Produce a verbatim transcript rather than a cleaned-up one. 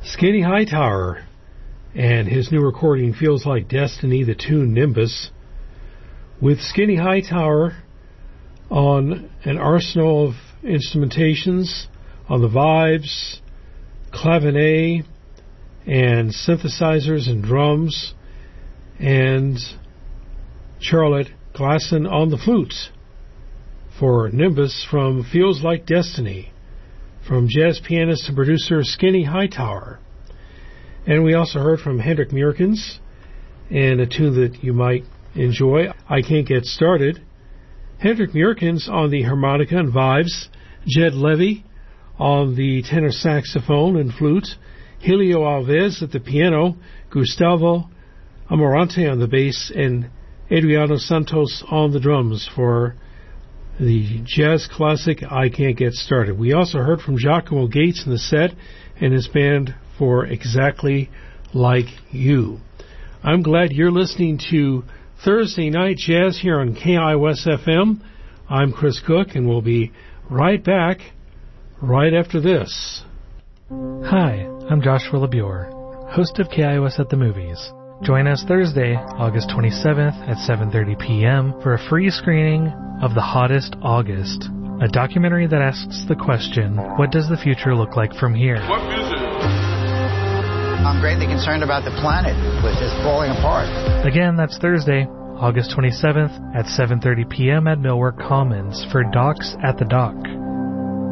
Skinny Hightower and his new recording Feels Like Destiny, the tune Nimbus, with Skinny Hightower on an arsenal of instrumentations, on the vibes, clavinet, and synthesizers and drums, and Charlotte Glasson on the flute for Nimbus from Feels Like Destiny, from jazz pianist and producer Skinny Hightower. And we also heard from Hendrik Meerkens, and a tune that you might enjoy, I Can't Get Started. Hendrik Meerkens on the harmonica and vibes, Jed Levy on the tenor saxophone and flute, Helio Alves at the piano, Gustavo Amarante on the bass, and Adriano Santos on the drums for the jazz classic I Can't Get Started. We also heard from Giacomo Gates in the set and his band for Exactly Like You. I'm glad you're listening to Thursday Night Jazz here on K I O S F M. I'm Chris Cook, and we'll be right back right after this. Hi, I'm Joshua LeBure, host of K I O S at the Movies. Join us Thursday, August twenty-seventh at seven thirty p.m. for a free screening of The Hottest August, a documentary that asks the question, what does the future look like from here? What music? I'm greatly concerned about the planet, which is falling apart. Again, that's Thursday, August twenty-seventh at seven thirty p.m. at Millwork Commons for Docs at the Dock.